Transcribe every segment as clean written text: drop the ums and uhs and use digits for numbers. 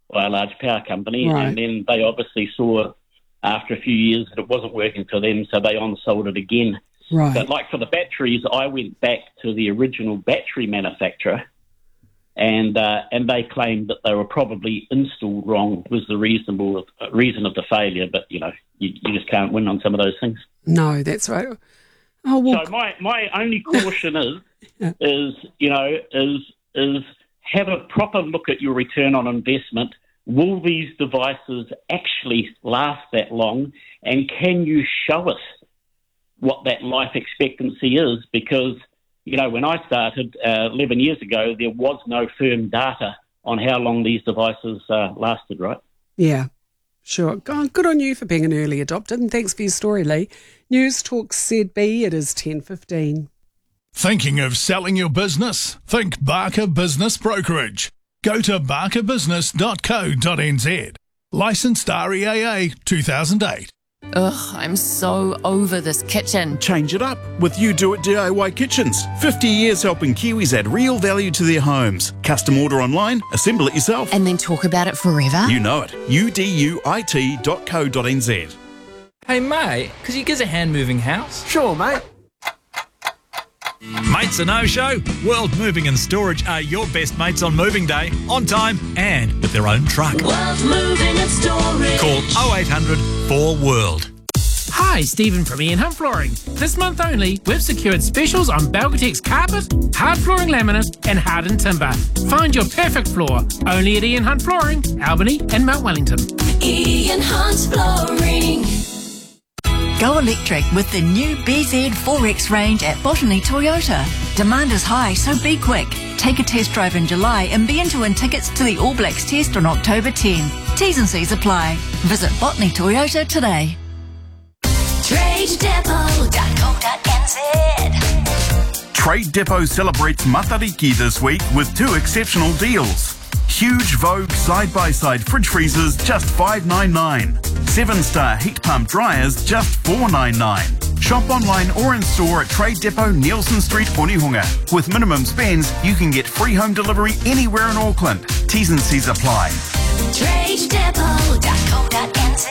by a large power company, Right. and then they obviously saw after a few years that it wasn't working for them, so they on-sold it again. Right. But like for the batteries, I went back to the original battery manufacturer, and they claimed that they were probably installed wrong was the reason of the failure. But you just can't win on some of those things. No, that's right. Oh well. So my only caution is have a proper look at your return on investment. Will these devices actually last that long, and can you show us what that life expectancy is? Because when I started 11 years ago, there was no firm data on how long these devices lasted, right? Yeah, sure. Good on you for being an early adopter, and thanks for your story, Lee. News Talk ZB, it is 10:15. Thinking of selling your business? Think Barker Business Brokerage. Go to barkerbusiness.co.nz. Licensed REAA 2008. Ugh, I'm so over this kitchen. Change it up with You Do It DIY Kitchens. 50 years helping Kiwis add real value to their homes. Custom order online, assemble it yourself. And then talk about it forever? You know it. uduit.co.nz. Hey mate, could you give us a hand moving house? Sure, mate. Mates a no-show? World Moving and Storage are your best mates on moving day, on time and with their own truck. World Moving and Storage. Call 0800 4WORLD. Hi, Stephen from Ian Hunt Flooring. This month only, we've secured specials on Belgatex carpet, hard flooring laminate and hardened timber. Find your perfect floor only at Ian Hunt Flooring, Albany and Mount Wellington. Ian Hunt Flooring. Go electric with the new BZ4X range at Botany Toyota. Demand is high, so be quick. Take a test drive in July and be in to win tickets to the All Blacks test on October 10. T's and C's apply. Visit Botany Toyota today. TradeDepot.co.nz. Trade Depot celebrates Matariki this week with 2 exceptional deals. Huge Vogue side-by-side fridge freezers, just $5.99. 7-star heat pump dryers, just $4.99. Shop online or in store at Trade Depot, Nielsen Street, Onehunga. With minimum spends, you can get free home delivery anywhere in Auckland. T's and C's apply. TradeDepot.co.nz.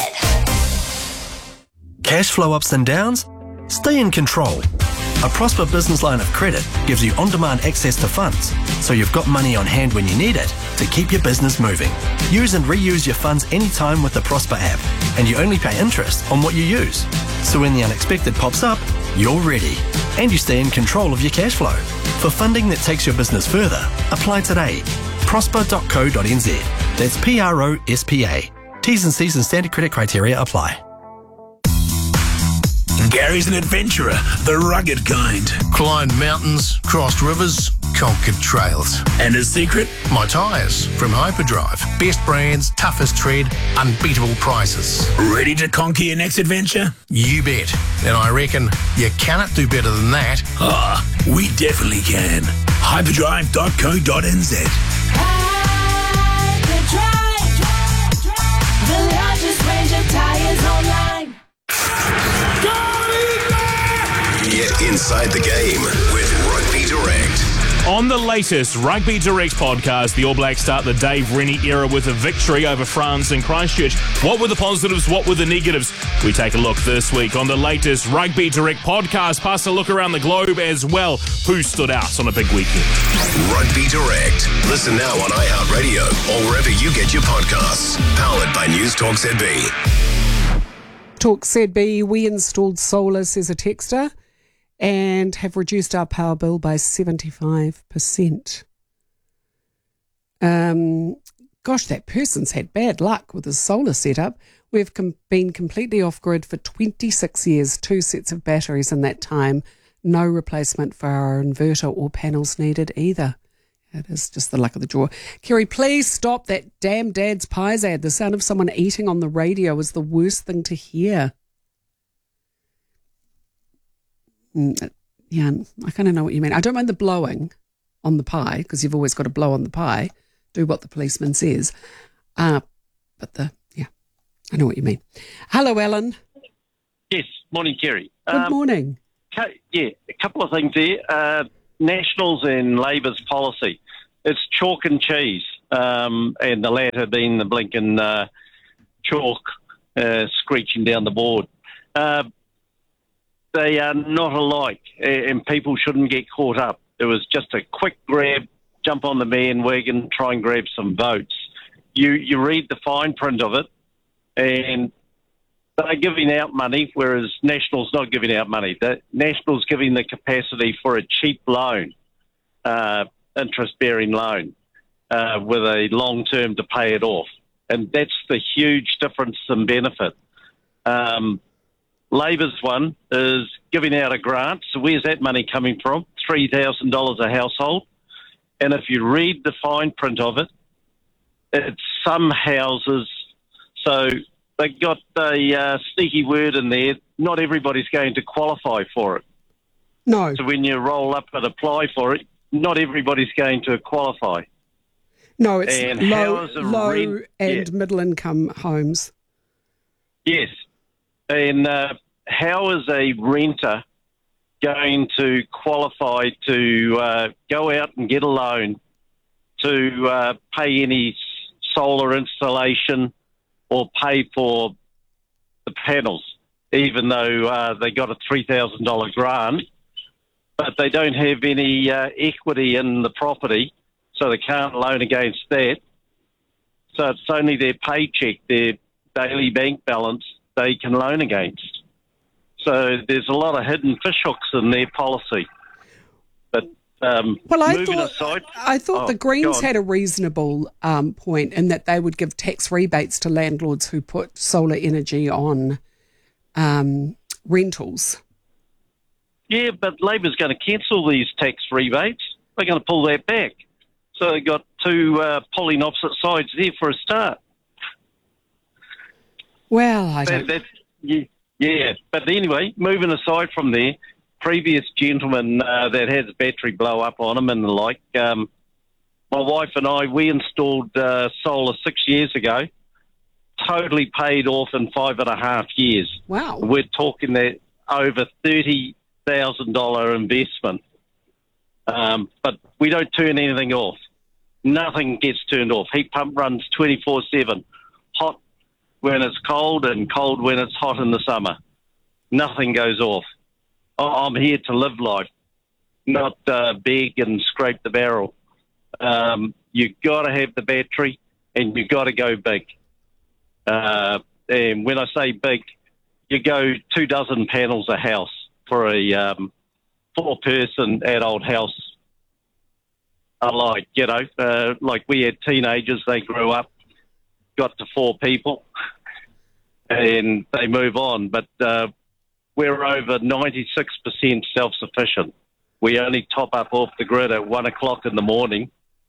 Cash flow ups and downs? Stay in control. A Prosper business line of credit gives you on-demand access to funds, so you've got money on hand when you need it to keep your business moving. Use and reuse your funds anytime with the Prosper app, and you only pay interest on what you use. So when the unexpected pops up, you're ready, and you stay in control of your cash flow. For funding that takes your business further, apply today. Prosper.co.nz. That's PROSPA. T's and C's and standard credit criteria apply. Gary's an adventurer, the rugged kind. Climbed mountains, crossed rivers, conquered trails. And his secret? My tyres from Hyperdrive. Best brands, toughest tread, unbeatable prices. Ready to conquer your next adventure? You bet. And I reckon you cannot do better than that. Ah, we definitely can. Hyperdrive.co.nz. Hyperdrive. The largest range of tires online. Get inside the game with Rugby Direct. On the latest Rugby Direct podcast, the All Blacks start the Dave Rennie era with a victory over France in Christchurch. What were the positives? What were the negatives? We take a look this week on the latest Rugby Direct podcast. Pass a look around the globe as well. Who stood out on a big weekend? Rugby Direct. Listen now on iHeartRadio or wherever you get your podcasts. Powered by News Talk ZB. Talk ZB, we installed solar, says a texter, and have reduced our power bill by 75%. Gosh, that person's had bad luck with his solar setup. We've been completely off-grid for 26 years, 2 sets of batteries in that time. No replacement for our inverter or panels needed either. It is just the luck of the draw. Kerry, please stop that damn Dad's Pies ad. The sound of someone eating on the radio is the worst thing to hear. Yeah, I kind of know what you mean. I don't mind the blowing on the pie, because you've always got to blow on the pie. Do what the policeman says. I know what you mean. Hello, Alan. Yes, morning, Kerry. Good morning. A couple of things there. Nationals and Labour's policy. It's chalk and cheese. and the latter being the blinking chalk screeching down the board. They are not alike, and people shouldn't get caught up. It was just a quick grab, jump on the bandwagon, try and grab some votes. You read the fine print of it, and they're giving out money, whereas National's not giving out money. The National's giving the capacity for a cheap loan, interest-bearing loan, with a long term to pay it off. And that's the huge difference in benefit. Labor's one is giving out a grant. So where's that money coming from? $3,000 a household. And if you read the fine print of it, it's some houses. So they got a sneaky word in there. Not everybody's going to qualify for it. No. So when you roll up and apply for it, not everybody's going to qualify. No, it's and low and middle-income homes. Yes. And how is a renter going to qualify to go out and get a loan to pay any solar installation or pay for the panels, even though they got a $3,000 grant, but they don't have any equity in the property, so they can't loan against that. So it's only their paycheck, their daily bank balance, they can loan against. So there's a lot of hidden fishhooks in their policy. But I thought the Greens had a reasonable point in that they would give tax rebates to landlords who put solar energy on rentals. Yeah, but Labor's going to cancel these tax rebates. They're going to pull that back. So they've got two pulling opposite sides there for a start. Well, I don't... Yeah, but anyway, moving aside from there, previous gentleman that had the battery blow up on him and the like, my wife and I, we installed solar 6 years ago, totally paid off in 5.5 years. Wow. We're talking that over $30,000 investment. But we don't turn anything off. Nothing gets turned off. Heat pump runs 24/7. Hot when it's cold and cold when it's hot in the summer. Nothing goes off. I'm here to live life, not beg and scrape the barrel. You got to have the battery and you got to go big. And when I say big, you go 24 panels a house for a 4-person adult house. Like, like we had teenagers, they grew up, got to 4 people, and they move on. But we're over 96% self-sufficient. We only top up off the grid at 1 o'clock in the morning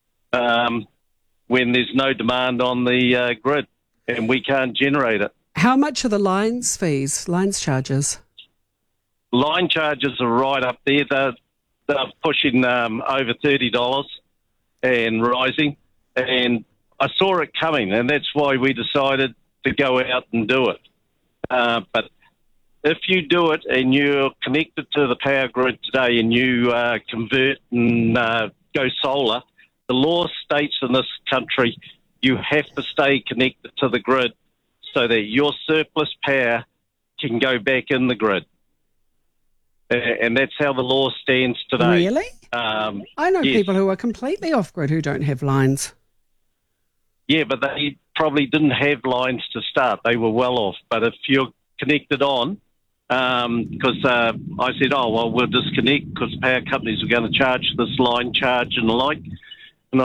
when there's no demand on the grid, and we can't generate it. How much are the lines charges? Line charges are right up there. They're pushing over $30 and rising. And I saw it coming, and that's why we decided to go out and do it. But if you do it and you're connected to the power grid today and you convert and go solar, the law states in this country you have to stay connected to the grid so that your surplus power can go back in the grid. And that's how the law stands today. Really? I know people who are completely off-grid who don't have lines. Yeah, but they probably didn't have lines to start. They were well off. But if you're connected on, because I said, we'll disconnect because power companies are going to charge this line charge and the like. And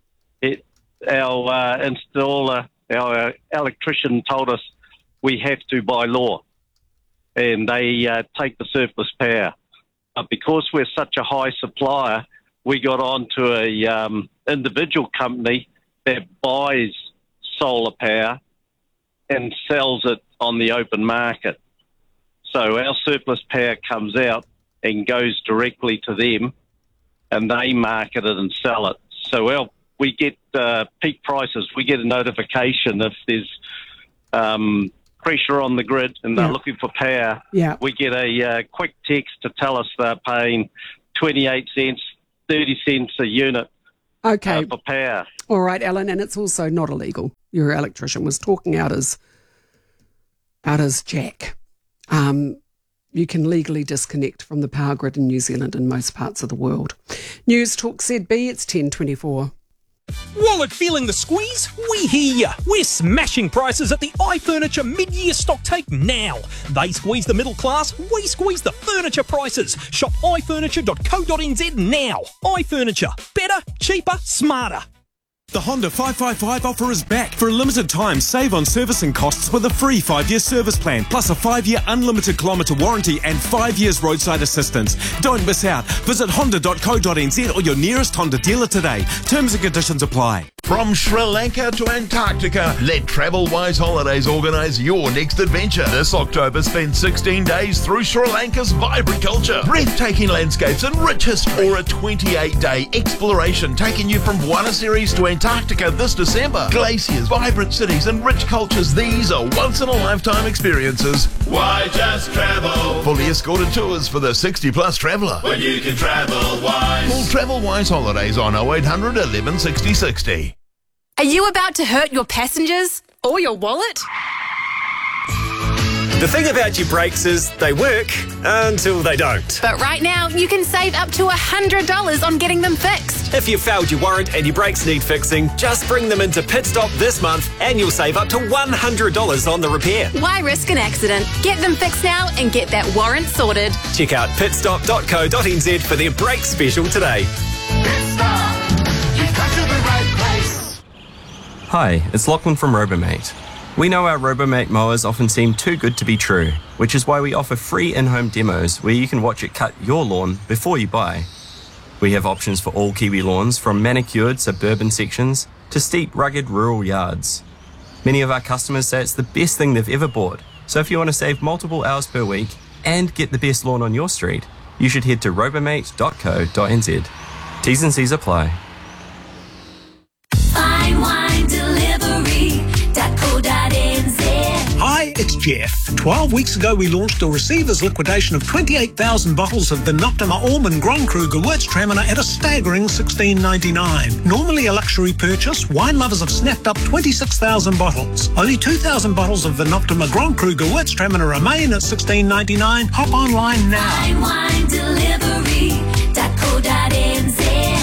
our installer, our electrician told us we have to by law. And they take the surplus power. But because we're such a high supplier, we got on to a individual company that buys solar power and sells it on the open market. So our surplus power comes out and goes directly to them, and they market it and sell it. So we get peak prices. We get a notification if there's pressure on the grid and they're looking for power. Yeah. We get a quick text to tell us they're paying 28 cents, 30 cents a unit Okay. for power. All right, Alan, and it's also not illegal. Your electrician was talking out his jack. You can legally disconnect from the power grid in New Zealand and most parts of the world. News Talk ZB, it's 10:24. Wallet feeling the squeeze? We hear ya. We're smashing prices at the iFurniture mid-year stock take now. They squeeze the middle class, we squeeze the furniture prices. Shop ifurniture.co.nz now. iFurniture. Better, cheaper, smarter. The Honda 555 offer is back. For a limited time, save on servicing costs with a free 5-year service plan, plus a 5-year unlimited kilometre warranty and 5 years roadside assistance. Don't miss out. Visit honda.co.nz or your nearest Honda dealer today. Terms and conditions apply. From Sri Lanka to Antarctica, let TravelWise Holidays organise your next adventure. This October, spend 16 days through Sri Lanka's vibrant culture, breathtaking landscapes and rich history, or a 28-day exploration taking you from Buenos Aires to Antarctica this December. Glaciers, vibrant cities and rich cultures, these are once-in-a-lifetime experiences. Why just travel? Fully escorted tours for the 60-plus traveller. When you can travel wise. Call TravelWise Holidays on 0800 11 60 60. Are you about to hurt your passengers or your wallet? The thing about your brakes is they work until they don't. But right now, you can save up to $100 on getting them fixed. If you've failed your warrant and your brakes need fixing, just bring them into Pit Stop this month and you'll save up to $100 on the repair. Why risk an accident? Get them fixed now and get that warrant sorted. Check out pitstop.co.nz for their brake special today. Pit Stop. You've come to the right place. Hi, it's Lachlan from Robomate. We know our Robomate mowers often seem too good to be true, which is why we offer free in-home demos where you can watch it cut your lawn before you buy. We have options for all Kiwi lawns, from manicured suburban sections to steep, rugged rural yards. Many of our customers say it's the best thing they've ever bought, so if you want to save multiple hours per week and get the best lawn on your street, you should head to robomate.co.nz. T's and C's apply. Fine wine delivery.co.nz. Hi, it's Jeff. 12 weeks ago, we launched a receiver's liquidation of 28,000 bottles of the Noctima Almond Grand Cru Gewürztraminer at a staggering $16.99. Normally a luxury purchase, wine lovers have snapped up 26,000 bottles. Only 2,000 bottles of the Noctima Grand Cru Gewürztraminer remain at $16.99. Hop online now. Fine wine delivery.co.nz.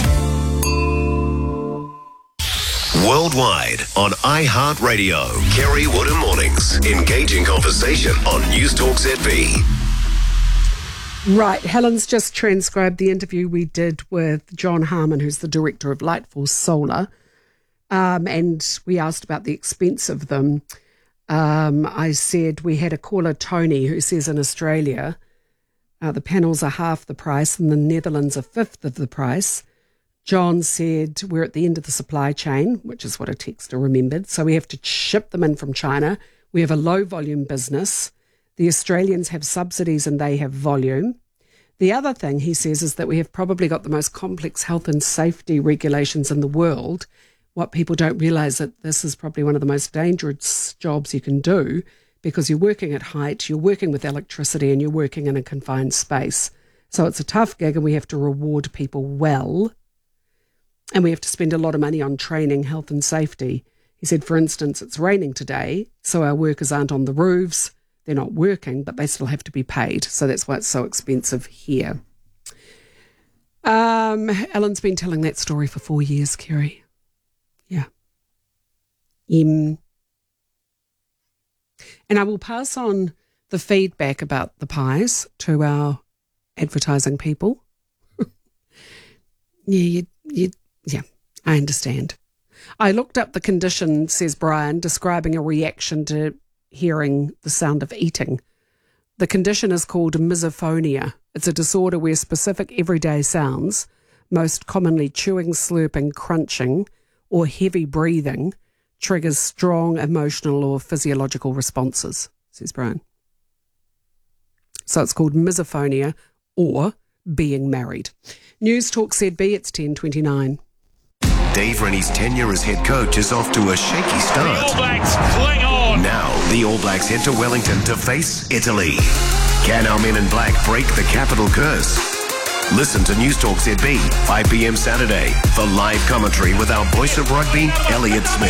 Worldwide on iHeartRadio. Kerry Woodham Mornings. Engaging conversation on News Talk ZB. Right, Helen's just transcribed the interview we did with John Harmon, who's the director of Lightforce Solar, and we asked about the expense of them. I said we had a caller, Tony, who says in Australia the panels are half the price, in the Netherlands a fifth of the price. John said we're at the end of the supply chain, which is what a texter remembered. So we have to ship them in from China. We have a low volume business. The Australians have subsidies and they have volume. The other thing he says is that we have probably got the most complex health and safety regulations in the world. What people don't realise that this is probably one of the most dangerous jobs you can do, because you're working at height, you're working with electricity and you're working in a confined space. So it's a tough gig and we have to reward people well. And we have to spend a lot of money on training, health and safety. He said, for instance, it's raining today, so our workers aren't on the roofs. They're not working, but they still have to be paid. So that's why it's so expensive here. Alan's been telling that story for 4 years, Kerry. Yeah. And I will pass on the feedback about the pies to our advertising people. Yeah, I understand. I looked up the condition, says Brian, describing a reaction to hearing the sound of eating. The condition is called misophonia. It's a disorder where specific everyday sounds, most commonly chewing, slurping, crunching, or heavy breathing, triggers strong emotional or physiological responses, says Brian. So it's called misophonia or being married. News Talk ZB, it's 10:29. Dave Rennie's tenure as head coach is off to a shaky start. The All Blacks cling on. Now, the All Blacks head to Wellington to face Italy. Can our men in black break the capital curse? Listen to News Talk ZB, 5 p.m. Saturday, for live commentary with our voice of rugby, Elliot Smith.